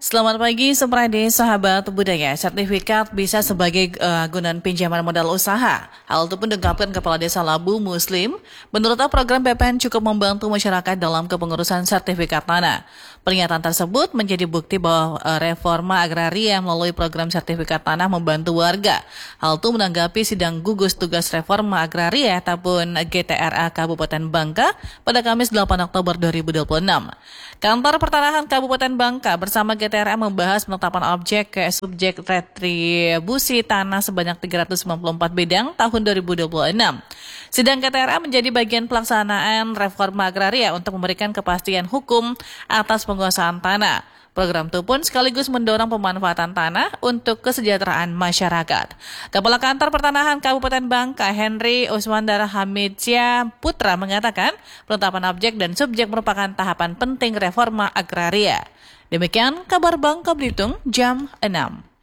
Selamat pagi, Supradi, sahabat budaya. Sertifikat bisa sebagai gunaan pinjaman modal usaha. Hal itu pun diungkapkan Kepala Desa Labu Muslim. Menurutnya program PPN cukup membantu masyarakat dalam kepengurusan sertifikat tanah. Pernyataan tersebut menjadi bukti bahwa reforma agraria melalui program sertifikat tanah membantu warga. Hal itu menanggapi sidang gugus tugas reforma agraria ataupun GTRA Kabupaten Bangka pada Kamis 8 Oktober 2026. Kantor Pertanahan Kabupaten Bangka bersama GTRA membahas penetapan objek ke subjek retribusi tanah sebanyak 394 bidang tahun 2026. Sidang GTRA menjadi bagian pelaksanaan reforma agraria untuk memberikan kepastian hukum atas penguasaan tanah. Program itu pun sekaligus mendorong pemanfaatan tanah untuk kesejahteraan masyarakat. Kepala Kantor Pertanahan Kabupaten Bangka, Henry Uswandara Hamidsyah Putra mengatakan, penetapan objek dan subjek merupakan tahapan penting reforma agraria. Demikian kabar Bangka Belitung jam 6.